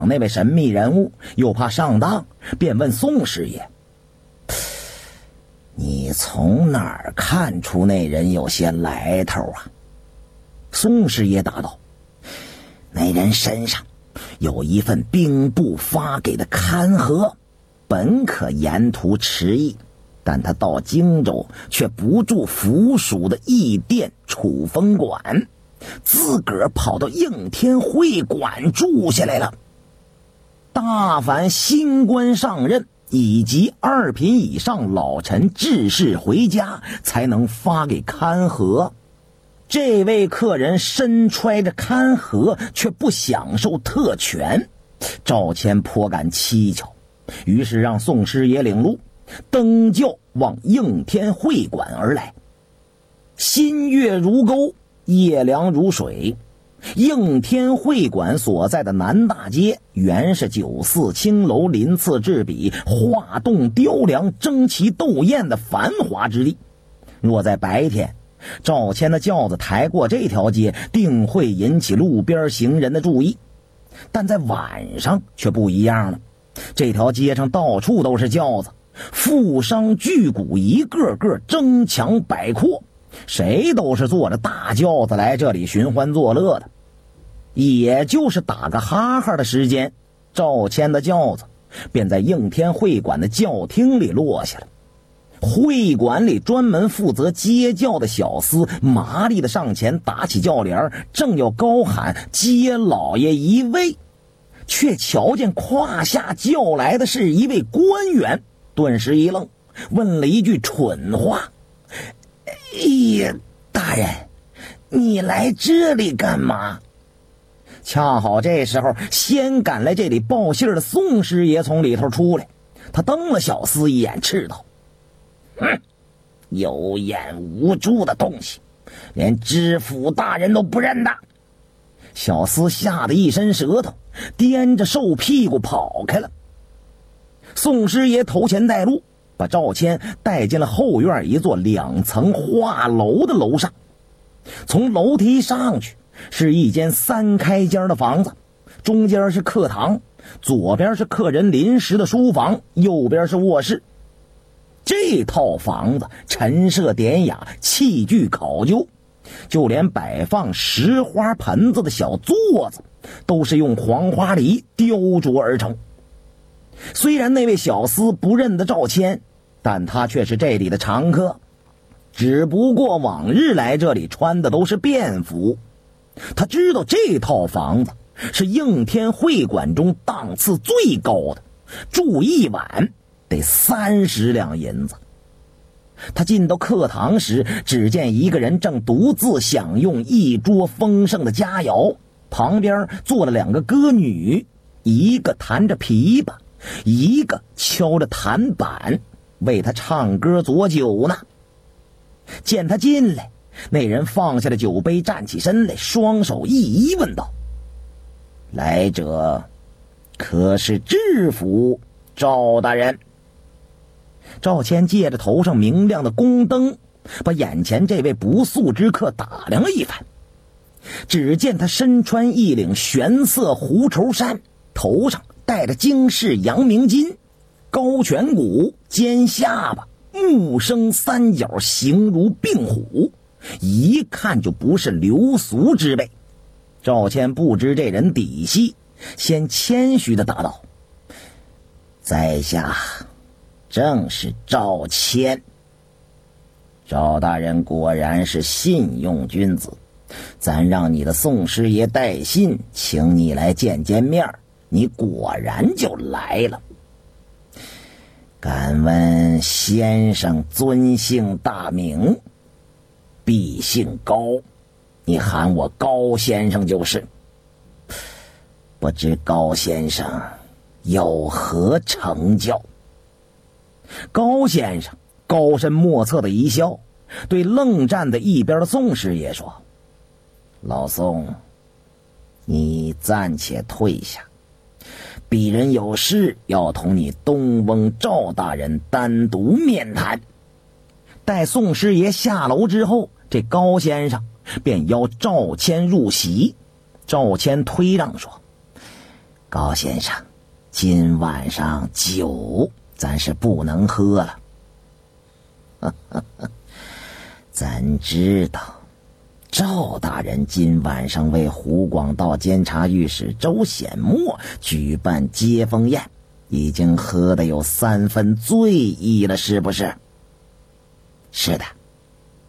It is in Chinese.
那位神秘人物，又怕上当，便问宋师爷：“你从哪儿看出那人有些来头啊？”宋师爷答道：“那人身上有一份兵部发给的勘合，本可沿途迟疑，但他到荆州却不住府属的驿店楚风馆，自个儿跑到应天会馆住下来了。大凡新官上任以及2品以上老臣致仕回家，才能发给勘合。这位客人身揣着勘合，却不享受特权，赵谦颇感蹊跷，于是让宋师爷领路，登轿往应天会馆而来。新月如钩，夜凉如水。应天会馆所在的南大街，原是酒肆青楼鳞次栉比、画栋雕梁、争奇斗艳的繁华之地。若在白天，赵谦的轿子抬过这条街，定会引起路边行人的注意，但在晚上却不一样了。这条街上到处都是轿子，富商巨贾一个个争强摆阔，谁都是坐着大轿子来这里寻欢作乐的。也就是打个哈哈的时间，赵谦的轿子便在应天会馆的轿厅里落下了。会馆里专门负责接轿的小厮麻利的上前打起轿帘，正要高喊接老爷一位，却瞧见胯下叫来的是一位官员，顿时一愣，问了一句蠢话：“哎呀，大人，你来这里干嘛？”恰好这时候，先赶来这里报信的宋师爷从里头出来，他瞪了小厮一眼，斥道：“有眼无珠的东西，连知府大人都不认的！”小厮吓得一伸舌头，颠着瘦屁股跑开了。宋师爷头前带路，把赵谦带进了后院一座2层画楼的楼上。从楼梯上去是一间3开间的房子，中间是客堂，左边是客人临时的书房，右边是卧室。这套房子陈设典雅，器具考究，就连摆放石花盆子的小座子都是用黄花梨雕琢而成。虽然那位小厮不认得赵谦，但他却是这里的常客，只不过往日来这里穿的都是便服。他知道这套房子是应天会馆中档次最高的，住一晚得30两银子。他进到客堂时，只见一个人正独自享用一桌丰盛的佳肴，旁边坐了2个歌女，一个弹着琵琶，一个敲着弹板，为他唱歌佐酒呢。见他进来，那人放下了酒杯，站起身来，双手一移，问道：“来者可是知府赵大人？”赵谦借着头上明亮的宫灯，把眼前这位不速之客打量了一番。只见他身穿一领玄色狐绸衫，头上戴着京式阳明巾，高颧骨，尖下巴，目生三角，形如病虎，一看就不是流俗之辈。赵谦不知这人底细，先谦虚地答道：“在下正是赵谦。”赵大人果然是信用君子，咱让你的宋师爷带信，请你来见见面，你果然就来了。敢问先生尊姓大名？必姓高，你喊我高先生就是。不知高先生有何成就？高先生高深莫测的一笑，对愣站在一边的宋师爷说：“老宋，你暂且退下，鄙人有事要同你东翁赵大人单独面谈。”待宋师爷下楼之后，这高先生便邀赵谦入席。赵谦推让说：“ 高先生，今晚上酒咱是不能喝了。咱知道赵大人今晚上为湖广道监察御史周显墨举办接风宴，已经喝得有3分醉意了，是不是？是的。